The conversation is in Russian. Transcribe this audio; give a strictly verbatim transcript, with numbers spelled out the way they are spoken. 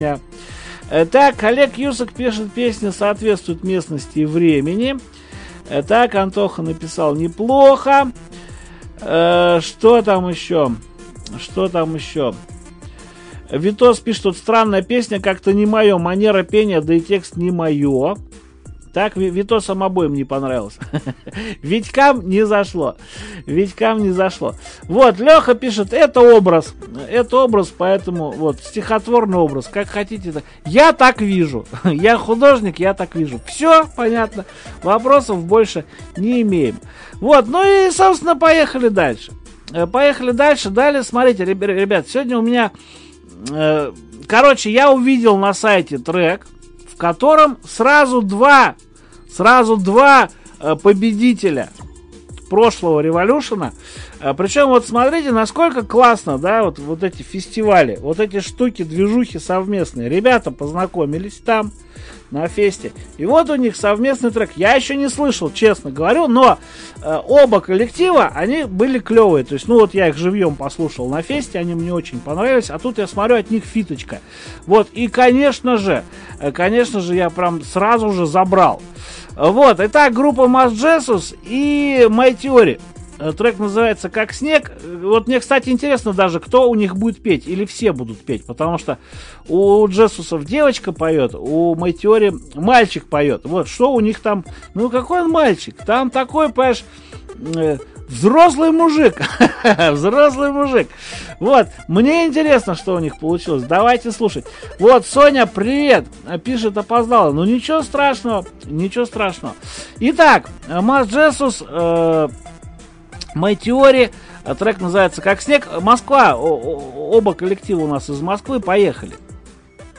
Так, Олег Юсак пишет, песня соответствует местности и времени. Так, Антоха написал неплохо. Что там еще? Что там еще? Витос пишет, тут странная песня, как-то не мое, манера пения, да и текст не мое. Так, Витосам обоим не понравилось. Витькам не зашло. Витькам не зашло. Вот, Леха пишет, это образ. Это образ, поэтому, вот, стихотворный образ. Как хотите. Так. Я так вижу. Я художник, я так вижу. Все, понятно. Вопросов больше не имеем. Вот, ну и, собственно, поехали дальше. Поехали дальше. Далее, смотрите, ребят, сегодня у меня... Короче, я увидел на сайте трек, в котором сразу два, сразу два победителя прошлого революшена. Причем вот смотрите, насколько классно, да, вот, вот эти фестивали, вот эти штуки, движухи совместные. Ребята познакомились там, на фесте. И вот у них совместный трек. Я еще не слышал, честно говорю, но э, оба коллектива, они были клевые. То есть, ну вот я их живьем послушал на фесте, они мне очень понравились. А тут я смотрю, от них фиточка. Вот, и конечно же, э, конечно же, я прям сразу же забрал. Вот, итак, группа Mass Jesus и My Theory. Трек называется «Как снег». Вот мне, кстати, интересно даже, кто у них будет петь. Или все будут петь. Потому что у Джесусов девочка поет, у My Theory мальчик поет. Вот, что у них там... Ну, какой он мальчик? Там такой, понимаешь, э, взрослый мужик. Взрослый мужик. Вот, мне интересно, что у них получилось. Давайте слушать. Вот, Соня, привет. Пишет, опоздала. Ну, ничего страшного. Ничего страшного. Итак, Mass Jesus... Э, My Theory, трек называется «Как снег». Москва, о, о, оба коллектива у нас из Москвы, поехали.